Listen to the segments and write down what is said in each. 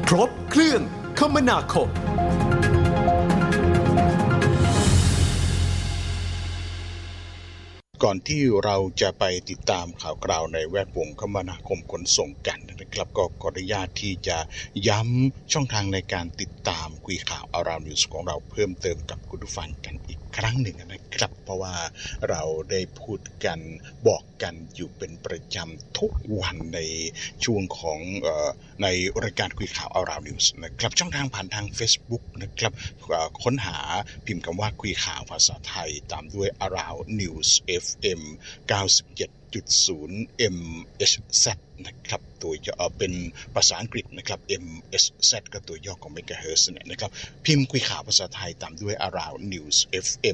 ครบเครื่องคมนาคมก่อนที่เราจะไปติดตามข่าวคราวในแวดวงคมนาคมขนส่งกันนะครับก็ขออนุญาตที่จะย้ำช่องทางในการติดตามคุยข่าว Around News ของเราเพิ่มเติมกับคุณผู้ฟังกันอีกครั้งหนึ่งนะครับเพราะว่าเราได้พูดกันบอกกันอยู่เป็นประจำทุกวันในช่วงของในรายการคุยข่าว Around News นะครับช่องทางผ่านทาง Facebook นะครับค้นหาพิมพ์คำว่าคุยข่าวภาษาไทยตามด้วย Around News FM 97.0 MHz นะครับตัวย่อเป็นภาษาอังกฤษนะครับ MHz ก็ตัวย่อของเมกะเฮิรตซ์นะครับพิมพ์คุยข่าวภาษาไทยตามด้วย Around News FM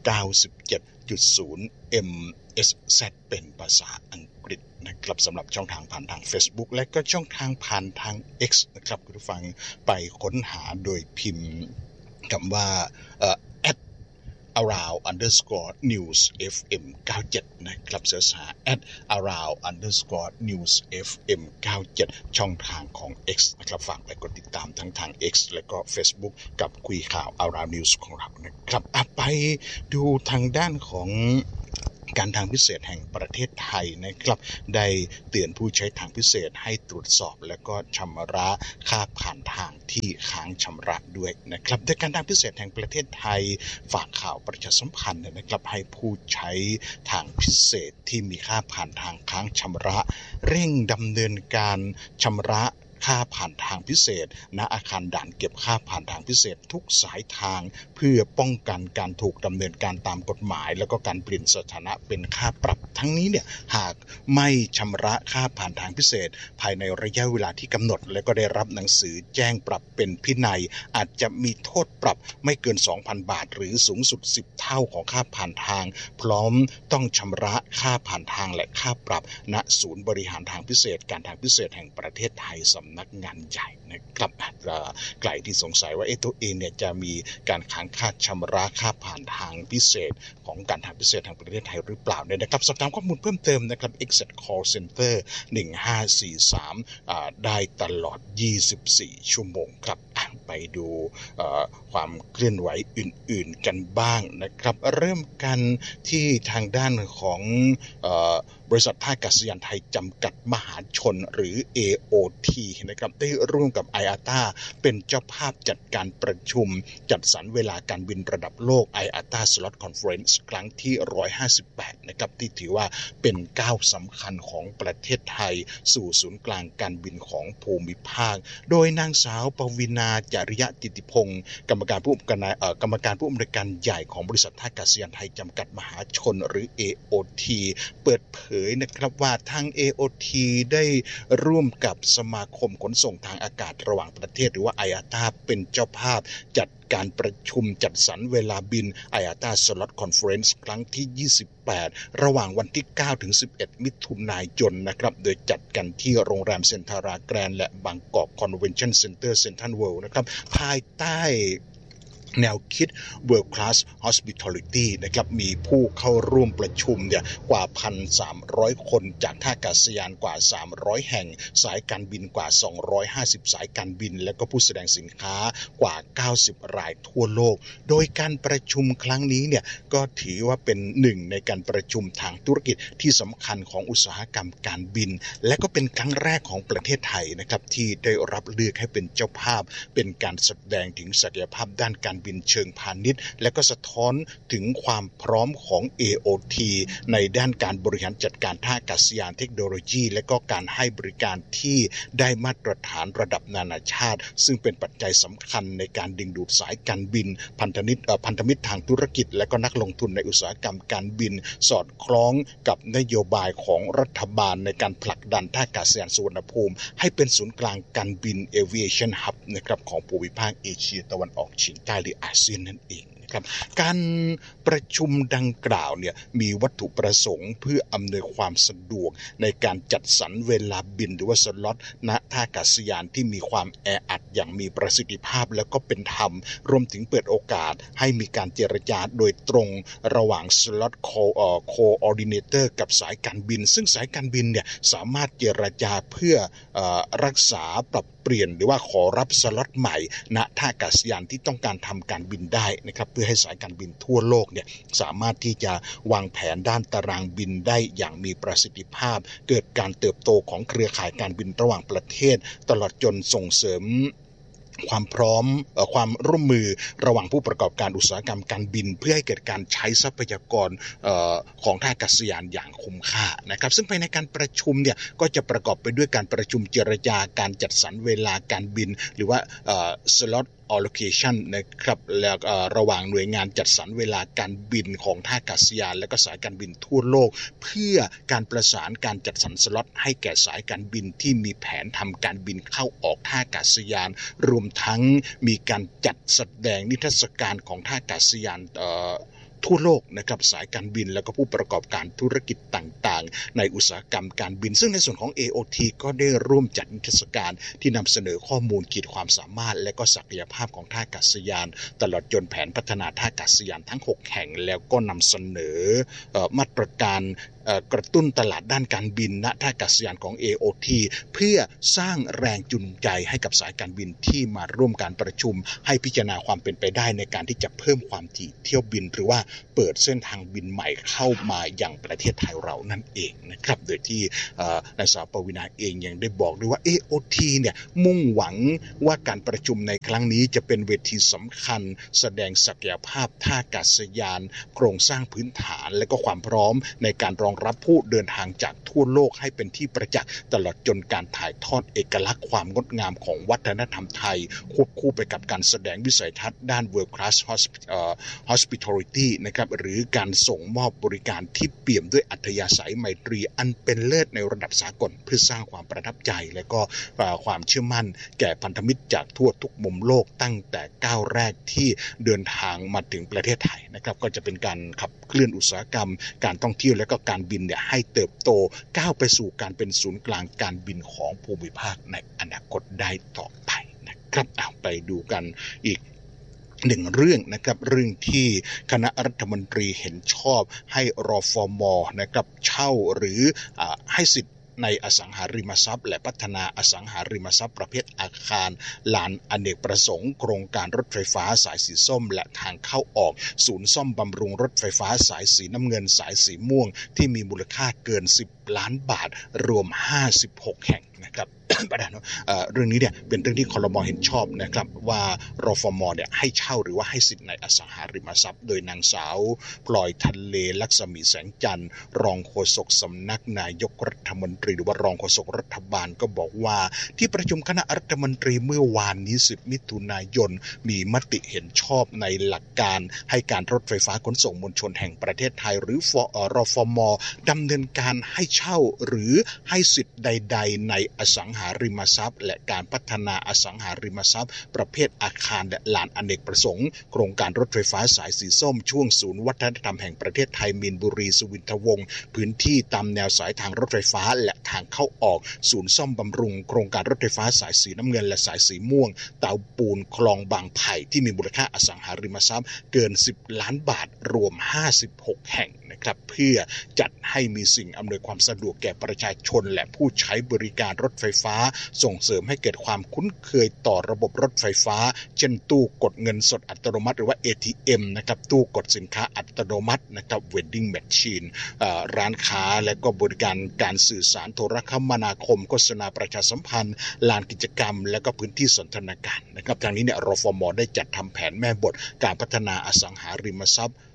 97.0 MHz เป็นภาษาอังกฤษนะครับสำหรับช่องทางผ่านทาง Facebook และก็ช่องทางผ่านทาง X นะครับคุณผู้ฟังไปค้นหาโดยพิมพ์คำว่าaround_news fm 97นะครับเสิร์ชหา @around_news fm 97ช่องทางของ X นะครับฝากไปกดติดตามทั้งทาง X และก็ Facebook กับคุยข่าว Around News ของเรานะครับไปดูทางด้านของการทางพิเศษแห่งประเทศไทยนะครับได้เตือนผู้ใช้ทางพิเศษให้ตรวจสอบและก็ชำระค่าผ่านทางที่ค้างชำระด้วยนะครับโดยการทางพิเศษแห่งประเทศไทยฝากข่าวประชาสัมพันธ์นะครับให้ผู้ใช้ทางพิเศษที่มีค่าผ่านทางค้างชำระเร่งดำเนินการชำระค่าผ่านทางพิเศษณอาคารด่านเก็บค่าผ่านทางพิเศษทุกสายทางเพื่อป้องกันการถูกดำเนินการตามกฎหมายแล้วก็การเปลี่ยนสถานะเป็นค่าปรับทั้งนี้เนี่ยหากไม่ชำระค่าผ่านทางพิเศษภายในระยะเวลาที่กำหนดและก็ได้รับหนังสือแจ้งปรับเป็นพินัยอาจจะมีโทษปรับไม่เกิน 2,000 บาทหรือสูงสุด10เท่าของค่าผ่านทางพร้อมต้องชำระค่าผ่านทางและค่าปรับณศูนย์บริหารทางพิเศษการทางพิเศษแห่งประเทศไทยสำนักงานใหญ่นะครับใครที่สงสัยว่าตัวเองเนี่ยจะมีการค้างค่าชำระค่าผ่านทางพิเศษของการทางพิเศษทางประเทศไทยหรือเปล่าเนี่ยนะครับสอบถามข้อมูลเพิ่มเติมนะครับ Exit Call Center 1543ได้ตลอด24ชั่วโมงครับไปดูความเคลื่อนไหวอื่นๆกันบ้างนะครับเริ่มกันที่ทางด้านของบริษัทท่าอากาศยานไทยจำกัดมหาชนหรือ AOT นะครับได้ร่วมกับ IATA เป็นเจ้าภาพจัดการประชุมจัดสรรเวลาการบินระดับโลก IATA Slot Conference ครั้งที่158นะครับที่ถือว่าเป็นก้าวสำคัญของประเทศไทยสู่ศูนย์กลางการบินของภูมิภาคโดยนางสาวปวีณาจริยติติพงศ์กรรมการผู้อำนวยการใหญ่ของบริษัทท่าอากาศยานไทยจำกัดมหาชนหรือ AOT เปิดเผยนะครับว่าทาง AOT ได้ร่วมกับสมาคมขนส่งทางอากาศระหว่างประเทศหรือว่า IATA เป็นเจ้าภาพจัดการประชุมจัดสรรเวลาบิน IATA Slot Conference ครั้งที่28ระหว่างวันที่9ถึง11มิถุนายนนะครับโดยจัดกันที่โรงแรมเซ็นทราแกรนด์และบางกอกคอนเวนชั่นเซ็นเตอร์เซ็นทรัลเวิลด์นะครับภายใต้แนวคิด World Class Hospitality นะครับมีผู้เข้าร่วมประชุมเนี่ยกว่า 1,300 คนจากท่าอากาศยานกว่า300แห่งสายการบินกว่า250สายการบินและก็ผู้แสดงสินค้ากว่า90รายทั่วโลกโดยการประชุมครั้งนี้เนี่ยก็ถือว่าเป็นหนึ่งในการประชุมทางธุรกิจที่สำคัญของอุตสาหกรรมการบินและก็เป็นครั้งแรกของประเทศไทยนะครับที่ได้รับเลือกให้เป็นเจ้าภาพเป็นการแสดงถึงศักยภาพด้านการบินเชิงพาณิชย์และก็สะท้อนถึงความพร้อมของ AOT ในด้านการบริหารจัดการท่าอากาศยานเทคโนโลยีและก็การให้บริการที่ได้มาตรฐานระดับนานาชาติซึ่งเป็นปัจจัยสำคัญในการดึงดูดสายการบินพันธมิตรทางธุรกิจและก็นักลงทุนในอุตสาหกรรมการบินสอดคล้องกับนโยบายของรัฐบาลในการผลักดันท่าอากาศยานสุวรรณภูมิให้เป็นศูนย์กลางการบิน Aviation Hub นะครับของภูมิภาคเอเชียตะวันออกเฉียงใต้หรืออาเซียนนั่นเองนะครับการประชุมดังกล่าวเนี่ยมีวัตถุประสงค์เพื่ออำนวยความสะดวกในการจัดสรรเวลาบินหรือว่าสล็อตณท่าอากาศยานที่มีความแออัดอย่างมีประสิทธิภาพและก็เป็นธรรมรวมถึงเปิดโอกาสให้มีการเจรจาโดยตรงระหว่างสล็อตโคออร์ดิเนเตอร์กับสายการบินซึ่งสายการบินเนี่ยสามารถเจรจาเพื่อรักษาปรับเปลี่ยนหรือว่าขอรับสล็อตใหม่ณท่าอากาศยานที่ต้องการทำการบินได้นะครับเพื่อให้สายการบินทั่วโลกเนี่ยสามารถที่จะวางแผนด้านตารางบินได้อย่างมีประสิทธิภาพเกิดการเติบโตของเครือข่ายการบินระหว่างประเทศตลอดจนส่งเสริมความพร้อมความร่วมมือระหว่างผู้ประกอบการอุตสาหกรรมการบินเพื่อให้เกิดการใช้ทรัพยากรของท่าอากาศยานอย่างคุ้มค่านะครับซึ่งภายในการประชุมเนี่ยก็จะประกอบไปด้วยการประชุมเจรจาการจัดสรรเวลาการบินหรือว่าslot allocation นะครับแล้วระหว่างหน่วยงานจัดสรรเวลาการบินของท่าอากาศยานและก็สายการบินทั่วโลกเพื่อการประสานการจัดสรรสล็อตให้แก่สายการบินที่มีแผนทำการบินเข้าออกท่าอากาศยานรวมทั้งมีการจัดแสดงนิทรรศการของท่าอากาศยานทั่วโลกนะครับสายการบินแล้วก็ผู้ประกอบการธุรกิจต่างๆในอุตสาหกรรมการบินซึ่งในส่วนของ AOT ก็ได้ร่วมจัดนิทรรศการที่นำเสนอข้อมูลขีดความสามารถและก็ศักยภาพของท่าอากาศยานตลอดจนแผนพัฒนาท่าอากาศยานทั้ง6แห่งแล้วก็นำเสนอมาตรการกระตุ้นตลาดด้านการบินณท่าอากาศยานของ AOT เพื่อสร้างแรงจูงใจให้กับสายการบินที่มาร่วมการประชุมให้พิจารณาความเป็นไปได้ในการที่จะเพิ่มความถี่เที่ยวบินหรือว่าเปิดเส้นทางบินใหม่เข้ามาอย่างประเทศไทยเรานั่นเองนะครับโดยที่นางสาวปวีณาเองยังได้บอกด้วยว่า AOT เนี่ยมุ่งหวังว่าการประชุมในครั้งนี้จะเป็นเวทีสำคัญแสดงศักยภาพท่าอากาศยานโครงสร้างพื้นฐานและก็ความพร้อมในการรองรับผู้เดินทางจากทั่วโลกให้เป็นที่ประจักษ์ตลอดจนการถ่ายทอดเอกลักษณ์ความงดงามของวัฒนธรรมไทยควบคู่ไปกับการแสดงวิสัยทัศน์ด้าน World Class Hospitality นะครับหรือการส่งมอบบริการที่เปี่ยมด้วยอัธยาศัยไมตรีอันเป็นเลิศในระดับสากลเพื่อสร้างความประทับใจและก็ความเชื่อมั่นแก่พันธมิตรจากทั่วทุกมุมโลกตั้งแต่ก้าวแรกที่เดินทางมาถึงประเทศไทยนะครับก็จะเป็นการขับเคลื่อนอุตสาหกรรมการท่องเที่ยวและก็การบินเนี่ยให้เติบโตก้าวไปสู่การเป็นศูนย์กลางการบินของภูมิภาคในอนาคตได้ต่อไปนะครับไปดูกันอีกหนึ่งเรื่องนะครับเรื่องที่คณะรัฐมนตรีเห็นชอบให้รฟม.นะครับเช่าหรือให้สิทธิ์ในอสังหาริมทรัพย์และพัฒนาอสังหาริมทรัพย์ประเภทอาคารลานอเนกประสงค์โครงการรถไฟฟ้าสายสีส้มและทางเข้าออกศูนย์ซ่อมบำรุงรถไฟฟ้าสายสีน้ำเงินสายสีม่วงที่มีมูลค่าเกิน10ล้านบาทรวม56แห่งนะครับ ประเด็นเรื่องนี้เนี่ยเป็นเรื่องที่ครม.เห็นชอบนะครับว่ารฟม.เนี่ยให้เช่าหรือว่าให้สิทธิ์ในอสังหาริมทรัพย์โดยนางสาวพลอยทะเลลักษมีแสงจันทร์รองโฆษกสำนักนายกรัฐมนตรีหรือว่ารองโฆษกรัฐบาลก็บอกว่าที่ประชุมคณะรัฐมนตรีเมื่อวานนี้10มิถุนายนมีมติเห็นชอบในหลักการให้การรถไฟฟ้าขนส่งมวลชนแห่งประเทศไทยหรือรฟม.ดำเนินการให้เช่าหรือให้สิทธิ์ใดๆในอสังหาริมทรัพย์และการพัฒนาอสังหาริมทรัพย์ประเภทอาคารและลานอเนกประสงค์โครงการรถไฟฟ้าสายสีส้มช่วงศูนย์วัฒนธรรมแห่งประเทศไทยมีนบุรีสุวินทวงศ์พื้นที่ตามแนวสายทางรถไฟฟ้าและทางเข้าออกศูนย์ซ่อมบำรุงโครงการรถไฟฟ้าสายสีน้ำเงินและสายสีม่วงเตาปูนคลองบางไผ่ที่มีมูลค่าอสังหาริมทรัพย์เกิน10ล้านบาทรวม56แห่งนะครับเพื่อจัดให้มีสิ่งอำนวยความสะดวกแก่ประชาชนและผู้ใช้บริการรถไฟฟ้าส่งเสริมให้เกิดความคุ้นเคยต่อระบบรถไฟฟ้าเช่นตู้กดเงินสดอัตโนมัติหรือว่า ATM นะครับตู้กดสินค้าอัตโนมัตินะครับ Vending Machine ร้านค้าและก็บริการการสื่อสารโทรคมนาคมโฆษณาประชาสัมพันธ์ลานกิจกรรมและก็พื้นที่สนทนาการนะครับทางนี้เนี่ยรฟม.ได้จัดทำแผนแม่บทการพัฒนาอสังหาริมทรัพย์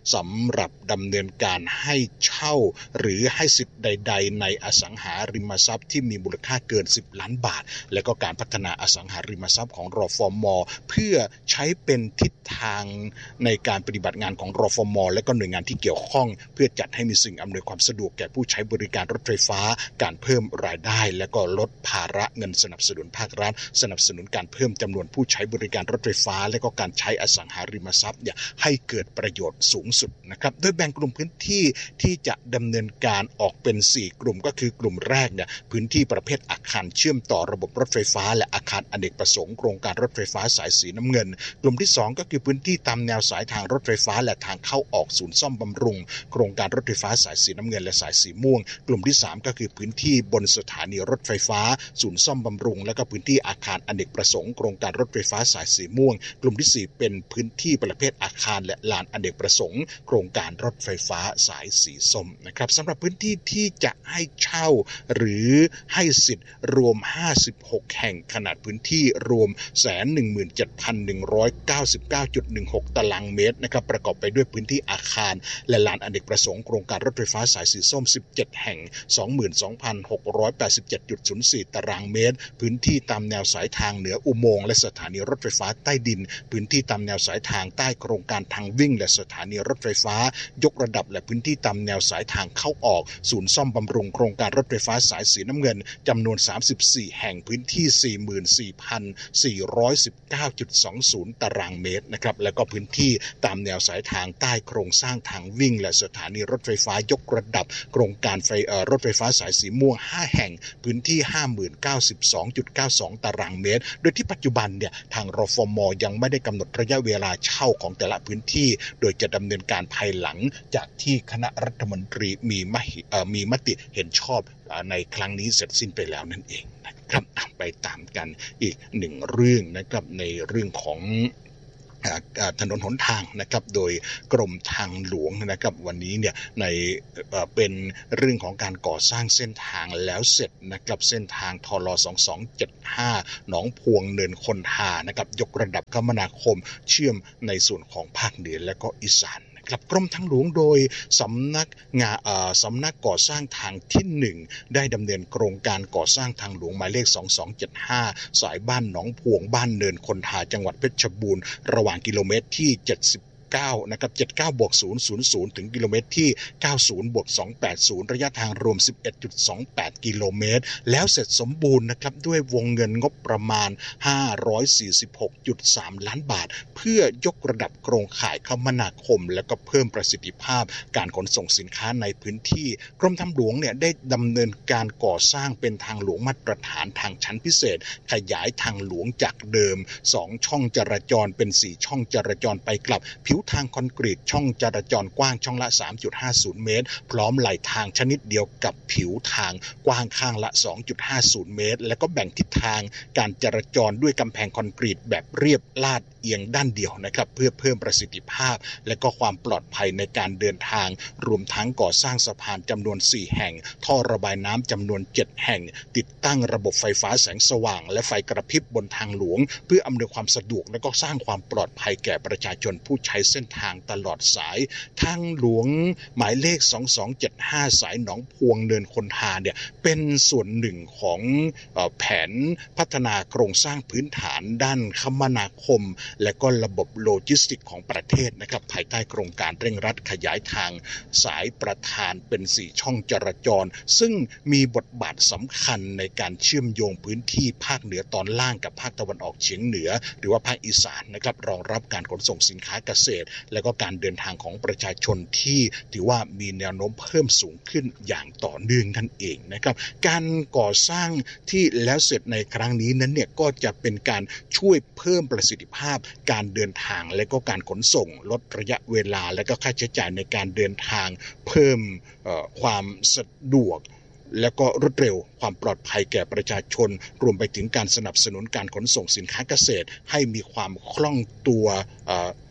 สำหรับดำเนินการให้เช่าหรือให้สิทธิ์ใดๆในอสังหาริมทรัพย์ที่มีมูลค่าเกิน10ล้านบาทและก็การพัฒนาอสังหาริมทรัพย์ของรฟม.เพื่อใช้เป็นทิศทางในการปฏิบัติงานของรฟม.และก็หน่วยงานที่เกี่ยวข้องเพื่อจัดให้มีสิ่งอำนวยความสะดวกแก่ผู้ใช้บริการรถไฟฟ้าการเพิ่มรายได้และก็ลดภาระเงินสนับสนุนภาครัฐสนับสนุนการเพิ่มจำนวนผู้ใช้บริการรถไฟฟ้าและก็การใช้อสังหาริมทรัพย์ให้เกิดประโยชน์สูงสุดนะครับโดยแบ่งกลุ่มพื้นที่ที่จะดำเนินการออกเป็น4กลุ่มก็คือกลุ่มแรกพื้นที่ประเภทอาคารเชื่อมต่อระบบรถไฟฟ้าและอาคารอเนกประสงค์โครงการรถไฟฟ้าสายสีน้ำเงินกลุ่มที่2ก็คือพื้นที่ตามแนวสายทางรถไฟฟ้าและทางเข้าออกศูนย์ซ่อมบำรุงโครงการรถไฟฟ้าสายสีน้ำเงินและสายสีม่วงกลุ่มที่3ก็คือพื้นที่บนสถานีรถไฟฟ้าศูนย์ซ่อมบำรุงและก็พื้นที่อาคารอเนกประสงค์โครงการรถไฟฟ้าสายสีม่วงกลุ่มที่4เป็นพื้นที่ประเภทอาคารและลานอเนกประสงค์โครงการรถไฟฟ้าสายสีส้มนะครับสำหรับพื้นที่ที่จะให้เช่าหรือให้สิทธิ์รวม56แห่งขนาดพื้นที่รวม 117,199.16 ตารางเมตรนะครับประกอบไปด้วยพื้นที่อาคารและลานอเนกประสงค์โครงการรถไฟฟ้าสายสีส้ม17แห่ง 22,687.04 ตารางเมตรพื้นที่ตามแนวสายทางเหนืออุโมงค์และสถานีรถไฟฟ้าใต้ดินพื้นที่ตามแนวสายทางใต้โครงการทางวิ่งและสถานีรถไฟฟ้ายกระดับและพื้นที่ตามแนวสายทางเข้าออกศูนย์ซ่อมบำรุงโครงการรถไฟฟ้าสายสีน้ำเงินจำนวน34แห่งพื้นที่ 44,419.20 ตารางเมตรนะครับแล้วก็พื้นที่ตามแนวสายทางใต้โครงสร้างทางวิ่งและสถานีรถไฟฟ้ายกระดับโครงการรถไฟฟ้าสายสีม่วง5แห่งพื้นที่ 50,092.92 ตารางเมตรโดยที่ปัจจุบันทางรฟม.ยังไม่ได้กำหนดระยะเวลาเช่าของแต่ละพื้นที่โดยจะดำเนินการภายหลังจากที่คณะรัฐมนตรีมีมติเห็นชอบในครั้งนี้เสร็จสิ้นไปแล้วนั่นเองนะครับไปตามกันอีกหนึ่งเรื่องนะครับในเรื่องของถนนหนทางนะครับโดยกรมทางหลวงนะครับวันนี้ในเป็นเรื่องของการก่อสร้างเส้นทางแล้วเสร็จนะครับเส้นทางทล2275หนองพวงเนินคนทานะครับยกระดับคมนาคมเชื่อมในส่วนของภาคเหนือและก็อีสานกับกรมทางหลวงโดยสำนักก่อสร้างทางที่1ได้ดำเนินโครงการก่อสร้างทางหลวงหมายเลข2275สายบ้านหนองพวงบ้านเนินคนทาจังหวัดเพชรบูรณ์ระหว่างกิโลเมตรที่79นะครับ79+000ถึงกิโลเมตรที่90+280ระยะทางรวม 11.28 กิโลเมตรแล้วเสร็จสมบูรณ์นะครับด้วยวงเงินงบประมาณ546.3 ล้านบาทเพื่อยกระดับโครงข่ายคมนาคมและก็เพิ่มประสิทธิภาพการขนส่งสินค้าในพื้นที่กรมทางหลวงได้ดำเนินการก่อสร้างเป็นทางหลวงมาตรฐานทางชั้นพิเศษขยายทางหลวงจากเดิม2ช่องจราจรเป็น4ช่องจราจรไปกลับผิวทางคอนกรีตช่องจราจรกว้างช่องละ 3.50 เมตรพร้อมไหลทางชนิดเดียวกับผิวทางกว้างข้างละ 2.50 เมตรและก็แบ่งทิศทางการจราจรด้วยกำแพงคอนกรีตแบบเรียบลาดเอียงด้านเดียวนะครับเพื่อเพิ่มประสิทธิภาพและก็ความปลอดภัยในการเดินทางรวมทั้งก่อสร้างสะพานจำนวน4แห่งท่อระบายน้ำจำนวน7แห่งติดตั้งระบบไฟฟ้าแสงสว่างและไฟกระพริบบนทางหลวงเพื่ออำนวยความสะดวกและก็สร้างความปลอดภัยแก่ประชาชนผู้ใช้เส้นทางตลอดสายทางหลวงหมายเลข2275สายหนองพวงเนินคนทาเป็นส่วนหนึ่งของแผนพัฒนาโครงสร้างพื้นฐานด้านคมนาคมและก็ระบบโลจิสติกของประเทศนะครับภายใต้โครงการเร่งรัดขยายทางสายประธานเป็น4ช่องจราจรซึ่งมีบทบาทสำคัญในการเชื่อมโยงพื้นที่ภาคเหนือตอนล่างกับภาคตะวันออกเฉียงเหนือหรือว่าภาคอีสานนะครับรองรับการขนส่งสินค้าเกษตรและก็การเดินทางของประชาชนที่ถือว่ามีแนวโน้มเพิ่มสูงขึ้นอย่างต่อเนื่องนั่นเองนะครับการก่อสร้างที่แล้วเสร็จในครั้งนี้นั้นก็จะเป็นการช่วยเพิ่มประสิทธิภาพการเดินทางและก็การขนส่งลดระยะเวลาและก็ค่าใช้จ่ายในการเดินทางเพิ่มความสะดวกและก็รวดเร็วความปลอดภัยแก่ประชาชนรวมไปถึงการสนับสนุนการขนส่งสินค้าเกษตรให้มีความคล่องตัว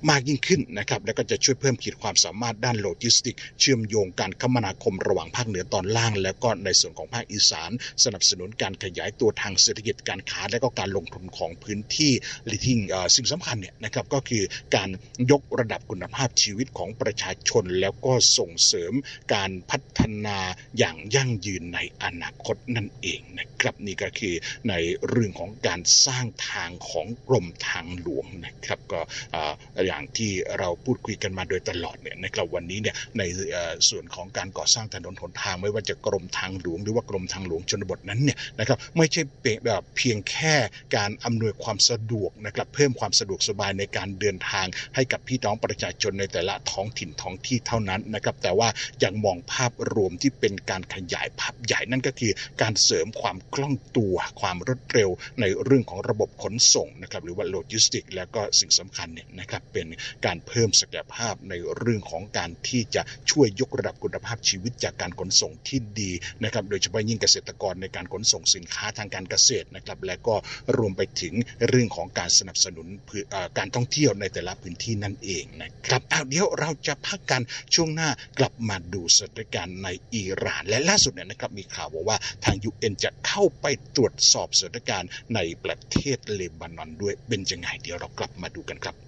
มากยิ่งขึ้นนะครับแล้วก็จะช่วยเพิ่มขีดความสามารถด้านโลจิสติกเชื่อมโยงการคมนาคมระหว่างภาคเหนือตอนล่างและก็ในส่วนของภาคอีสานสนับสนุนการขยายตัวทางเศรษฐกิจการค้าและก็การลงทุนของพื้นที่และที่สิ่งสำคัญเนี่ยนะครับก็คือการยกระดับคุณภาพชีวิตของประชาชนแล้วก็ส่งเสริมการพัฒนาอย่างยั่งยืนในอนาคตนั่นเองนะครับนี่ก็คือในเรื่องของการสร้างทางของกรมทางหลวงนะครับก็อย่างที่เราพูดคุยกันมาโดยตลอดเนี่ยนะครับวันนี้เนี่ยในส่วนของการก่อสร้างถนนหนทางไม่ว่าจะกรมทางหลวงหรือว่ากรมทางหลวงชนบทนั้นเนี่ยนะครับไม่ใช่เพียงแค่การอำนวยความสะดวกนะครับเพิ่มความสะดวกสบายในการเดินทางให้กับพี่น้องประชาชนในแต่ละท้องถิ่นท้องที่เท่านั้นนะครับแต่ว่ายังมองภาพรวมที่เป็นการขยายภาพใหญ่นั่นก็คือการเสริมความคล่องตัวความรวดเร็วในเรื่องของระบบขนส่งนะครับหรือว่าโลจิสติกแล้วก็สิ่งสำคัญเนี่ยนะครับเป็นการเพิ่มศักยภาพในเรื่องของการที่จะช่วยยกระดับคุณภาพชีวิตจากการขนส่งที่ดีนะครับโดยเฉพาะยิ่งเกษตรกรในการขนส่งสินค้าทางการเกษตรนะครับและก็รวมไปถึงเรื่องของการสนับสนุนการท่องเที่ยวในแต่ละพื้นที่นั่นเองนะครับเดี๋ยวเราจะพักกันช่วงหน้ากลับมาดูสถานการณ์ในอิหร่านและล่าสุดเนี่ยนะครับมีข่าวว่าทาง UN จะเข้าไปตรวจสอบสถานการณ์ในประเทศเลบานอนด้วยเป็นยังไงเดี๋ยวเรากลับมาดูกันครับ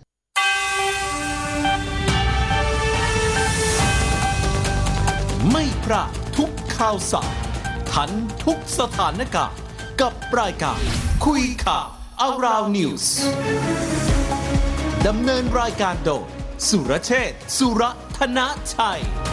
ไม่พลาดทุกข่าวสารทันทุกสถานการณ์กับรายการคุยข่าว Around News ดำเนินรายการโดยสุรเชษฐ์ สุรธนชัย